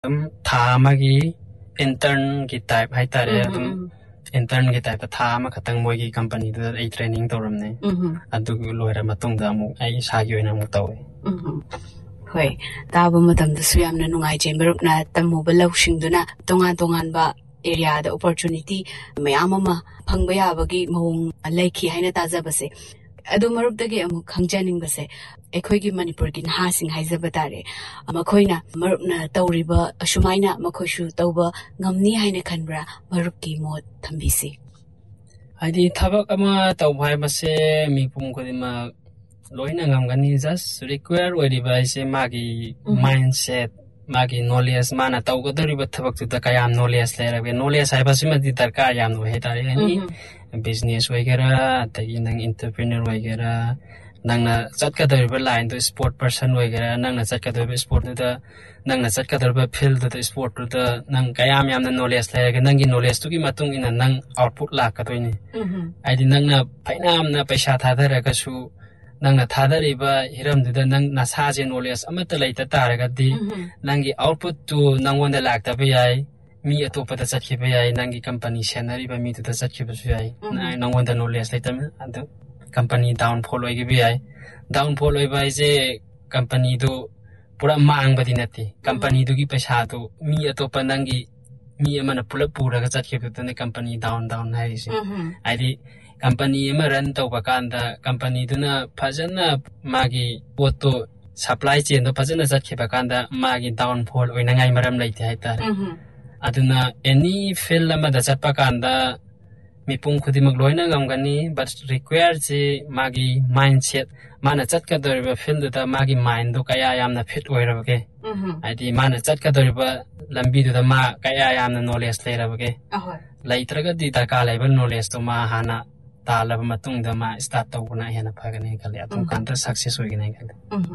Thamagi intern ki type hai tare intern ki type thama khatang moi ki company da ai training toramne adu loira matung da mu ai sagi oina mu tawe hoi taba matam da su yamna nungai je marupna tamu balau singduna tongan ba area da opportunity mayam ama phangba yabagi mawung laiki haina tajabase adu marupdagi amu khangjaning base ekhoi gi manipur gi ha sing haijaba tare makhoina marupna tawriba ashumaina makhoshu tawba ngamni haina khanbra marup gi mot thambisi adi thabak ama tawbhai base mi pum kodima loina ngamgani just require wediba ise magi mindset magi knowledge mana tawgadariba thabak tu kayam knowledge lerabe knowledge haiba simadi darkar yam no hetare ani business waigera tagi nang entrepreneur waigera nangna chatkadariba line to sport person waigera nangna chatkadariba sport da nangna chatkadariba field da sport da nang kayam yamna knowledge leraga nangi knowledge tu gi matung ina nang output lakatoini aidi nangna phainamna paisa thadaraga su nangna thadariba hiramduda nang nasaje knowledge amata laita taragadi nangi output tu nangwanda laktabe yai mi atopada chakhiba yai nangi company senariba mi tu chakhiba su yai nangwanda knowledge laita adu company downfall oigibi yai downfall oiba je company do pura mangbadi nati company du gi paisa tu mi atopa nangi mi amana pula pura ga chakhiba tu ne company down hai se aidi company ma run tawba kanda company duna phajana magi poto supply chain do phajana chakhiba kanda magi downfall oina ngai maram laite hai tar aduna any field lama da chatpa kanda mipung khudimak loina ngamgani but require je magi mindset mana chatka doriba field da magi mind do kaya yamna fit oirabage adi mana chatka doriba lambi da ma kaya yamna knowledge leirabage laitraga di darka level knowledge to ma hana talaba matung da ma start tawna hena phagane kale atum kanta success oigine kale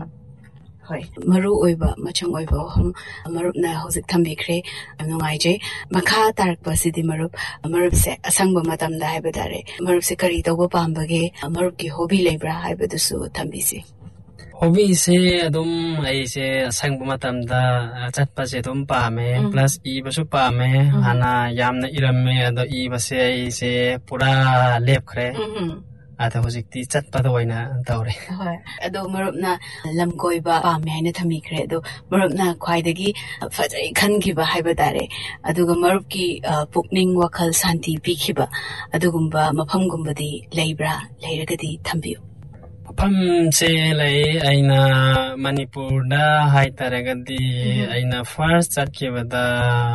hoi maru oiba machang oiba hom marup na hojik thambikre amnungai je makha tarak pasidi marup se asangba matam da haiba dare marup se kari tawba pambage marup ki hobby lebra haiba dusu thambisi hobby se adum ai se asangba matam da chatpa se dum pame plus e basu pame hana yamna iramme ado e base ai se pura lepkhre ada hojikti chatpada oina tawre hoi ado marupna lamkoiba pame haina thamikre ado marupna khwaidagi fajai khangiba haiba dare aduga marupki pukning wakhal santi pikhiba adugumba maphamgumbadi leibra leiragadi thambiu mafam se lai aina manipur da haitaragadi aina first chatkibada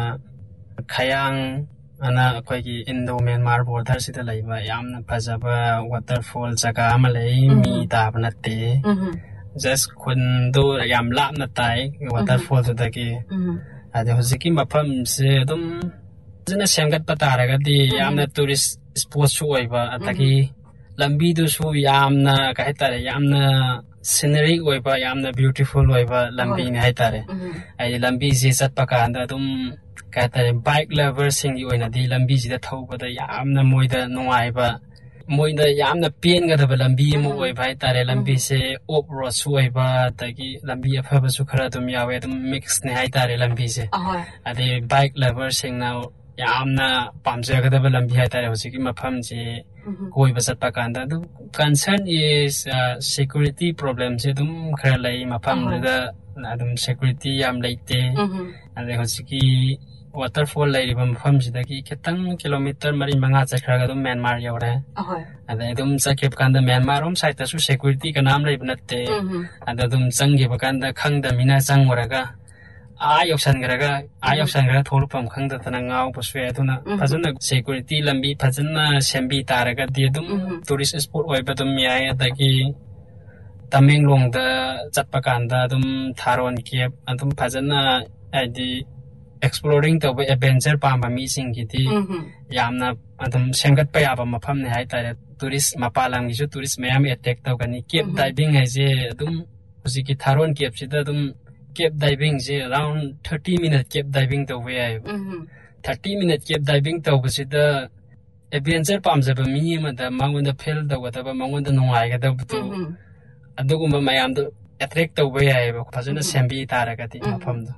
khayang ana akoigi Indo Myanmar border sida laiba yamna phajaba waterfall jaga ama lei mi dabnate just khundo yam lapna tai waterfall dagi ade hojiki mafam se dum jana semgat pataraga di yamna tourist spot su oiba atagi lambi du su yamna kaitare yamna scenery oiba yamna beautiful oiba lambi ni haitare ai lambi je chatpa kanda dum kaitare bike lover singi oina di lambi jida thawbada yamna moida nungaiba moida yamna pen ga da lambi mo oiba haitare lambi se off road su oiba tagi lambi afaba su khara dum yawe dum mix ne haitare lambi se ade bike lover singna yamna pamjaga da lambi haitare hosiki mafam je koi basat pakanda du concern is security problems dum khara lai mafam da adum security yam laite ade hosiki waterfall lai riba mafam sidagi ketang kilometer mari manga chakhraga dum Myanmar yore ade dum chakhep kanda Myanmar rom side su security ka nam lai bnatte ade dum changi bakanda khangda mina changwaraga ayoksan gra thorpam khangda tana ngau paswe aduna phajana security lambi phajana sembi taraga di dum tourist spot oiba dum yai adagi Tamenglong da chatpa kanda dum tharon kep adum phajana adi exploring to adventure pamba mi singiti yamna adum semgat pa yaba mafam ne haitare tourist mapalang gisu tourist mayam attack tawgani kep diving hai je adum husiki tharon kep sida dum Cape diving je around 30 minutes cape diving to we 30 minutes cape diving to basida adventure pamjaba mi ma da mangonda fail da wata ba mangonda nungai ga da butu adugumba mayam do attract to we ai ba phajana sembi taragati mafam do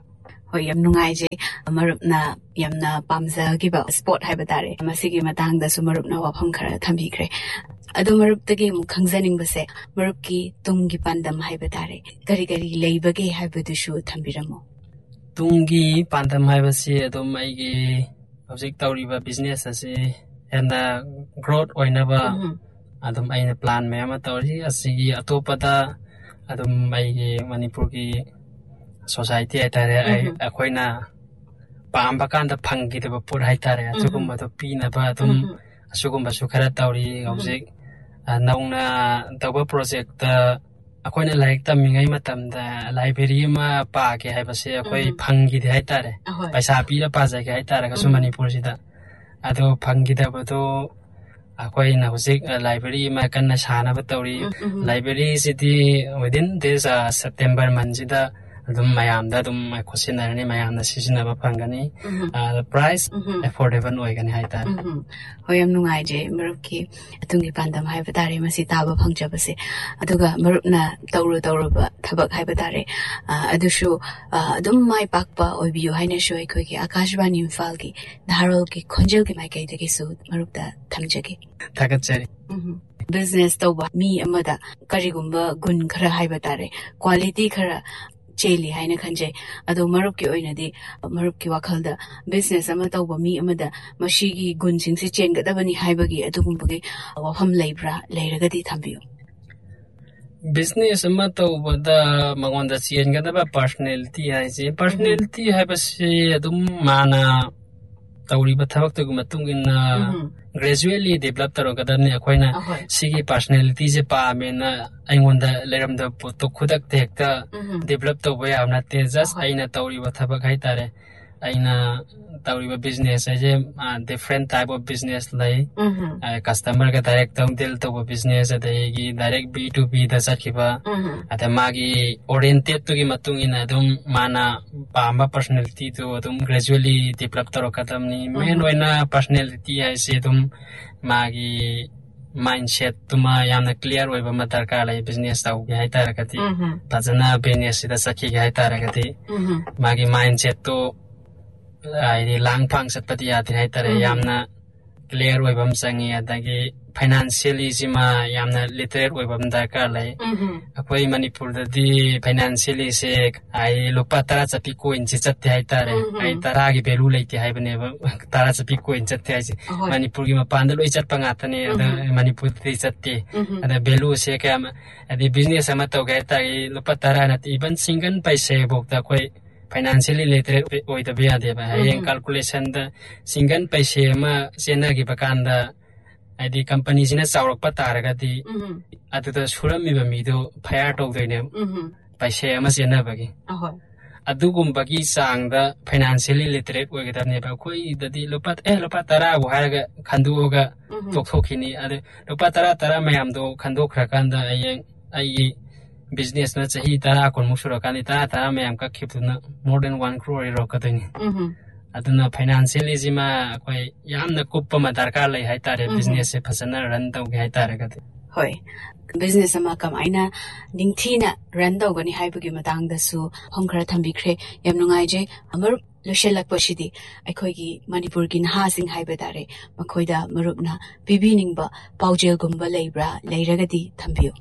Hoi yam nungaije marupna yamna pamjagiba sport haiba tare masigi matangda su marupna wafam khara thambikre adu maruptagi mu khangjaningbase marupki tunggi pandam haiba tare kari kari leibage haibadushu thambiramo Tungi pandam haibasi adum aigi hojik tauriba business ase yamna growth oinaba adum aina plan mayama tauri asigi atopada adum aigi Manipur ki society haitare akoina pamba kanda phangi de pur haitare asugumba to pina ba adum asugumba su khara tauri hojik nauna taba project akoina like tamingai matamda library ma pa ke haibase akoi phangi de haitare paisa pi da pa ja ke haitare ka Manipur sida ado phangi da bodo akoina hojik library ma kanna sana ba tauri library city within this September month sida adum mayamda adum khosinarani mayamna sisina ba phangani the price affordable oigani haitare hoyam nungaije marupki atungi pandam haiba tare masi taba phangjabase aduga marupna tawru thabak haiba tare adushu adum mai pakpa oibiyo haina shoi khogi Akashvani Imphal ki Dharol ki Khonjel ki mai kai de su marupta thamjagi thakachari business tawba mi amada karigumba gun khara haiba tare quality khara Cheli haina khanje ado marupki oinadi marupki wakhalda business ama tawba mi amada mashigi gunjing se chengadabani haibagi adugumbagi wafam leibra leiragadi thambiyo business ama tawbada magonda chengadaba personality haibasi adum mana tauriba thabak to matungina gradually develop tarogadani akoina sigi personality je pa mena aingonda leramda to khudak tekta develop to boya amna te just aina tauriba thabak haitare aina tauriba business je different type of business lai customer ka direct deal to business adegi direct B2B da sakiba ata magi oriented to gi matungina dum mana pamba personality to dum gradually develop tarokatamni main oina personality ai se dum magi mindset tuma yamna clear oiba matarka lai business tau ge haitara kati pajana business da sakhi ge haitara kati magi mindset to ai lang phang satpati ati haitare yamna clear oibam sangi adagi financially sima yamna literate oibam darkar lai akoi Manipur da di financially se ai lupa tara chapi coin che chatte haitare ai tara gi value leite haibane tara chapi coin chatte ai Manipur gi mapanda loi chat pangatane Manipur ti chatte ada value se kam adi business ama to ga tai lupa tara na even single paise bokta koi financially literate oida bia deba hayeng calculation da single paise ma sena gi bakanda adi company sina chawrak patara ga di adu da surami ba mi do fire to doine paise ma sena bagi adu gum bagi sang da financially literate oida ne ba koi da di lupa tara go haraga khandu ga tokthokini adu lupa tara mayam do khandu khrakanda ayeng ai business na chahi tara kon musura kani tara mayam ka khipuna more than 1 crore ro kadani aduna financially jima koi yamna kuppa ma darkar lai haitare business se phasana run tau ge haitare kati hoi business ama kam aina ningthina run tau gani haibagi matang da su hongkhara thambikre yam nungai je amar lushelak pasidi aikoi gi Manipur gi naha sing haiba dare makhoida marupna bibiningba paujel gumba leibra leiragadi thambiyo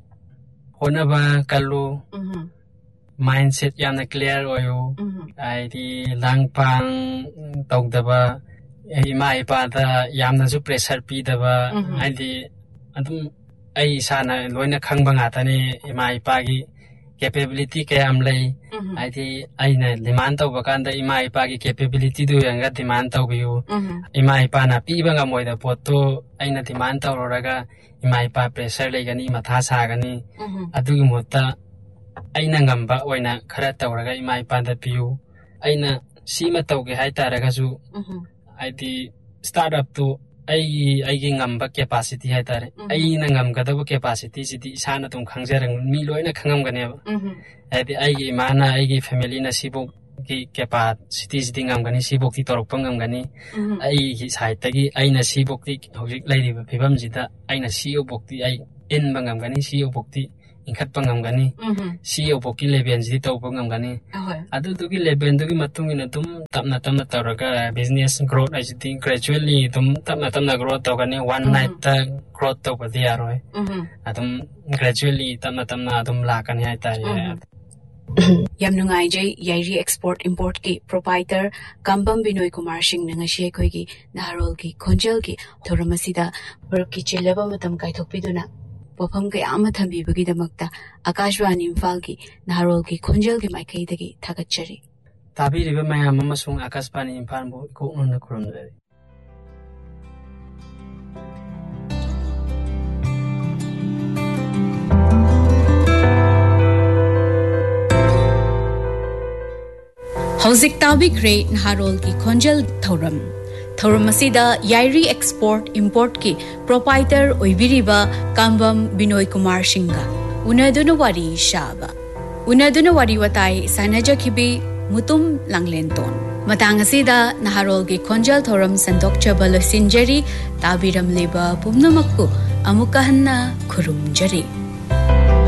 honaba kalu mindset yamna clear oyo ai langpang togdaba ima ipa da yamna su pressure pi daba ai adum ai sana loina khangba nga tani ima ipa gi capability ke amlai ai aina demand tawba kanda ima ipa gi capability du yanga demand tawbiu ima ipa na pi banga moida poto aina demand tawroraga ima ipa pressure legani matha sagani adugi mutta aina ngamba oina khara tawraga ima ipa da piu aina sima tawge haitaraga su ai startup to ai ngamba capacity haitare aina ngamgadabu capacity sidi sana tum khangjarang mi loina khangamgane ai mana ai family na sibuk ki capacity sidi ngamgani sibuk ti torok ngamgani ai side tagi aina sibuk ti hojik lairiba phibam jida aina CEO bokti ai in bangamgani CEO bokti inkat pangamgani si opoki level ji to pangamgani adu tu ki level tu ki matung ina tum tamna tawraga business growth I think gradually tum tamna growth tawgani one night ta growth to padi yaroi adum gradually tamna adum lakani hai ta yam nungai jai yairi export import ki proprietor Kambam Binoy Kumar Singh na ngasi khoi gi Naharol ki khonjal ki thoramasida par ki chelaba matam kai thokpiduna pofam ka ama thambi bagi damakta Akashwani Imphal ki Naharol ki khonjal ki maikai dagi thagachari tabi riba mayam amasung Akashwani Imphal bo ko unna kurumdari Hauzik Tabikre Naharol ki Khonjal Thoram asida Yairi Export Import ki proprietor oibiriba Kambam Binoy Kumar Singha unaduna wari shaba unaduna wari watai sanajakhibi mutum langlenton matang asida Naharol ki Khonjal Thoram sandok chabalo sinjari tabiram leba pumnamakku amukahanna khurumjari